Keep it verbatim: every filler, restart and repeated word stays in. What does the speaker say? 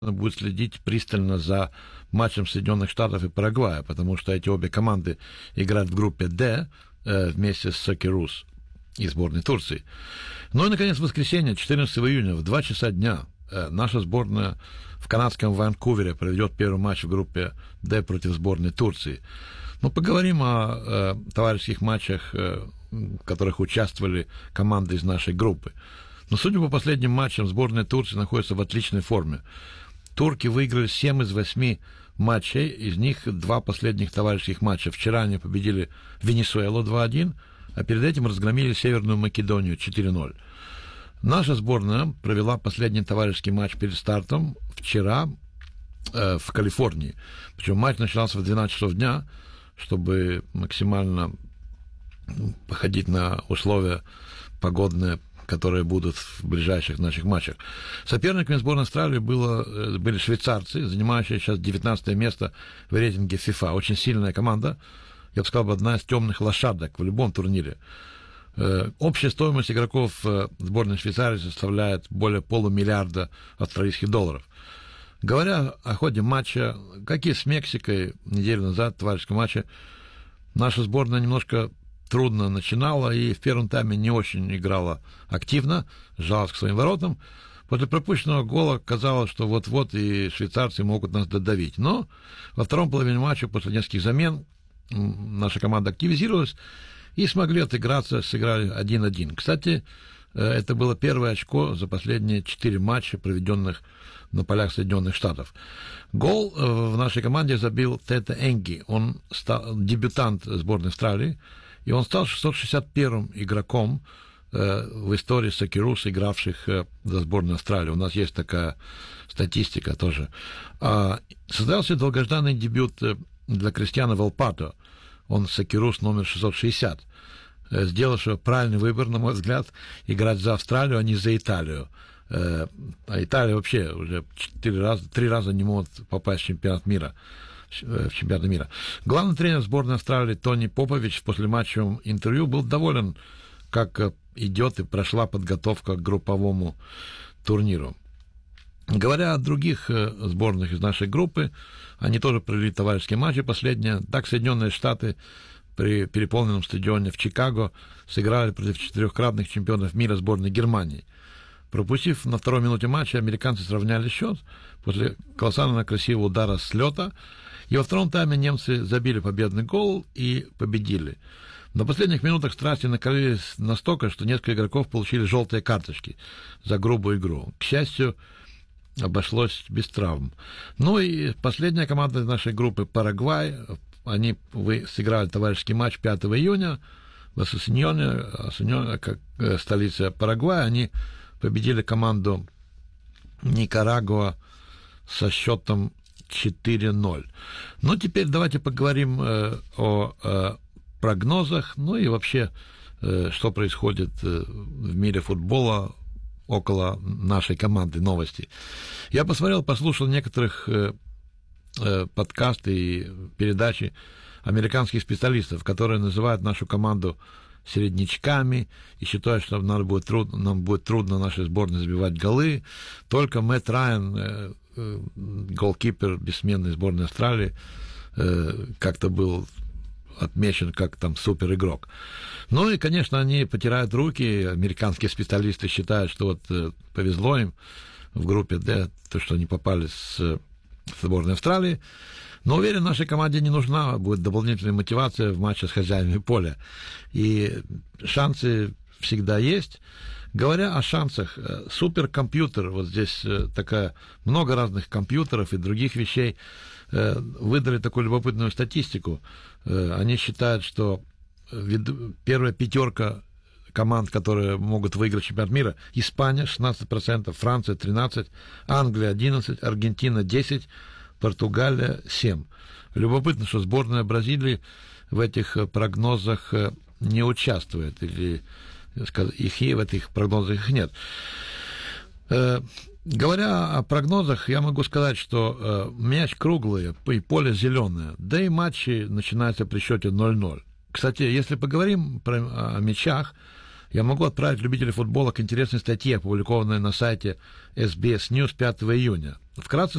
будет следить пристально за матчем Соединенных Штатов и Парагвая, потому что эти обе команды играют в группе «Д» э, вместе с Сокирус и сборной Турции. Ну и, наконец, в воскресенье, четырнадцатого июня, в два часа дня, э, наша сборная в канадском Ванкувере проведет первый матч в группе «Д» против сборной Турции. Ну, поговорим о э, товарищеских матчах, э, в которых участвовали команды из нашей группы. Но, судя по последним матчам, сборная Турции находится в отличной форме. Турки выиграли семь из восьми матчей, из них два последних товарищеских матча. Вчера они победили Венесуэлу два один, а перед этим разгромили Северную Македонию четыре ноль. Наша сборная провела последний товарищеский матч перед стартом вчера э, в Калифорнии. Причем матч начинался в двенадцать часов дня, чтобы максимально походить на условия погодные, которые будут в ближайших наших матчах. Соперниками сборной Австралии было, были швейцарцы, занимающие сейчас девятнадцатое место в рейтинге FIFA. Очень сильная команда, я бы сказал, одна из темных лошадок в любом турнире. Общая стоимость игроков сборной Швейцарии составляет более полумиллиарда австралийских долларов. Говоря о ходе матча, как и с Мексикой неделю назад, в товарищеском матче, наша сборная немножко трудно начинала и в первом тайме не очень играла активно, сжалась к своим воротам. После пропущенного гола казалось, что вот-вот и швейцарцы могут нас додавить. Но во втором половине матча, после нескольких замен, наша команда активизировалась и смогли отыграться, сыграли один один. Кстати, это было первое очко за последние четыре матча, проведенных на полях Соединенных Штатов. Гол в нашей команде забил Тета Энги. Он стал дебютант сборной Австралии, и он стал шестьсот шестьдесят первым игроком э, в истории Сокирус, игравших э, за сборную Австралии. У нас есть такая статистика тоже. А, состоялся долгожданный дебют э, для Кристиана Волпато. Он Сокирус номер шестьсот шестьдесят, э, сделавший правильный выбор, на мой взгляд, играть за Австралию, а не за Италию. Э, а Италия вообще уже четыре раза, три раза не может попасть в чемпионат мира. в чемпионате мира. Главный тренер сборной Австралии Тони Попович в послематчевом интервью был доволен, как идет и прошла подготовка к групповому турниру. Говоря о других сборных из нашей группы, они тоже провели товарищеские матчи последние. Так, Соединенные Штаты при переполненном стадионе в Чикаго сыграли против четырехкратных чемпионов мира сборной Германии. Пропустив на второй минуте матча, американцы сравняли счет после колоссально красивого удара с лета. И во втором тайме немцы забили победный гол и победили. На последних минутах страсти накалились настолько, что несколько игроков получили желтые карточки за грубую игру. К счастью, обошлось без травм. Ну и последняя команда из нашей группы, Парагвай, они вы сыграли товарищеский матч пятого июня в Асуньоне, Асуньоне, как столица Парагвая. Они победили команду Никарагуа со счетом четыре ноль. Ну, теперь давайте поговорим э, о э, прогнозах, ну и вообще, э, что происходит э, в мире футбола около нашей команды, новости. Я посмотрел, послушал некоторых э, э, подкасты и передачи американских специалистов, которые называют нашу команду середнячками и считают, что нам будет трудно, нам будет трудно нашей сборной забивать голы. Только Мэтт Райан, э, э, голкипер бессменной сборной Австралии, э, как-то был отмечен как там супер игрок. Ну и, конечно, они потирают руки, американские специалисты считают, что вот э, повезло им в группе Д, то, что они попали с сборной Австралии. Но, уверен, нашей команде не нужна будет дополнительная мотивация в матче с хозяинами поля. И шансы всегда есть. Говоря о шансах, суперкомпьютер, вот здесь такая, много разных компьютеров и других вещей, выдали такую любопытную статистику. Они считают, что первая пятерка команд, которые могут выиграть чемпионат мира: Испания шестнадцать процентов, Франция тринадцать процентов, Англия одиннадцать процентов, Аргентина десять процентов, Португалия семь процентов. Любопытно, что сборная Бразилии в этих прогнозах не участвует, или их в этих прогнозах их нет. Говоря о прогнозах, я могу сказать, что мяч круглый и поле зеленое, да и матчи начинаются при счете ноль ноль. Кстати, если поговорим про, о мячах, я могу отправить любителей футбола к интересной статье, опубликованной на сайте эс би эс News пятого июня. Вкратце